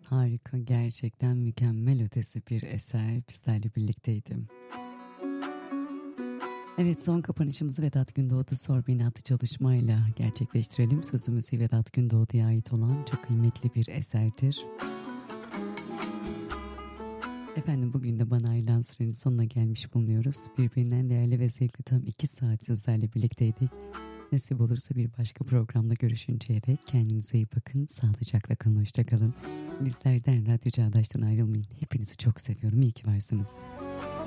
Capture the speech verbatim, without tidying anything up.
Harika, gerçekten mükemmel ötesi bir eser bizlerle birlikteydim. Evet, son kapanışımızı Vedat Gündoğdu Sor Beni adlı çalışmayla gerçekleştirelim. Sözümüzü Vedat Gündoğdu'ya ait olan çok kıymetli bir eserdir. Efendim, bugün de bana ayrılan sürenin sonuna gelmiş bulunuyoruz. Birbirinden değerli ve zevkli tam iki saat sizlerle birlikteydik. Nasip olursa bir başka programda görüşünceye dek kendinize iyi bakın, sağlıcakla kalın, hoşça kalın. Bizlerden, Radyo Çağdaş'tan ayrılmayın. Hepinizi çok seviyorum, iyi ki varsınız.